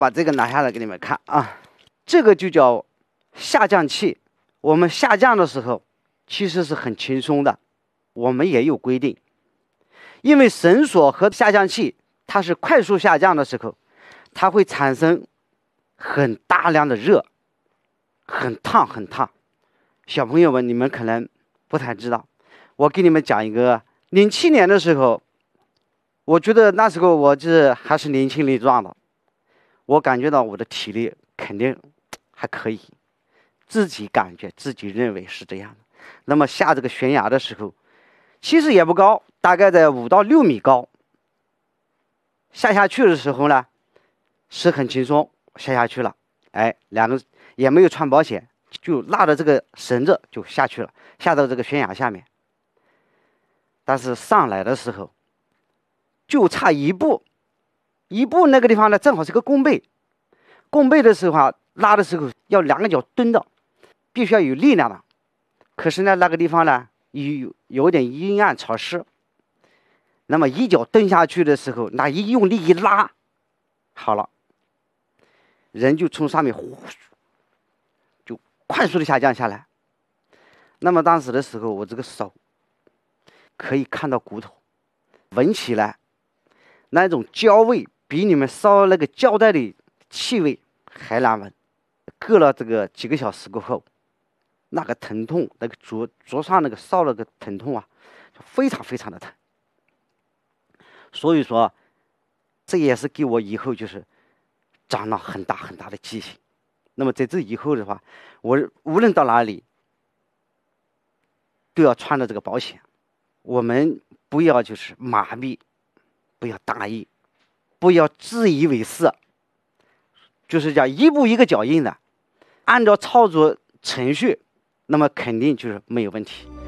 把这个拿下来给你们看啊，这个就叫下降器。我们下降的时候其实是很轻松的，我们也有规定，因为绳索和下降器它是快速下降的时候，它会产生很大量的热，很烫很烫。小朋友们，你们可能不太知道，我给你们讲一个07年的时候，我觉得那时候我还是年轻力壮的，我感觉到我的体力肯定还可以，自己感觉自己认为是这样的。那么下这个悬崖的时候，其实也不高，大概在5到6米高。下去的时候呢，是很轻松，下去了。哎，两个也没有穿保险，就拉着这个绳子就下去了，下到这个悬崖下面。但是上来的时候，就差一步，那个地方呢，正好是个弓背。弓背的时候啊，拉的时候要2个脚蹲的，必须要有力量的。可是呢，那个地方呢，有点阴暗潮湿。那么一脚蹬下去的时候，那一用力一拉，好了，人就从上面就快速的下降下来。那么当时的时候，我这个手可以看到骨头，闻起来那种焦味比你们烧那个胶带的气味还难闻。隔了这个几个小时过后，那个疼痛，那个灼伤那个烧那个疼痛啊，非常非常的疼。所以说，这也是给我以后就是长了很大很大的记性。那么在这以后的话，我无论到哪里都要穿着这个保险。我们不要就是麻痹，不要大意，不要自以为是，就是叫一步一个脚印的，按照操作程序，那么肯定就是没有问题。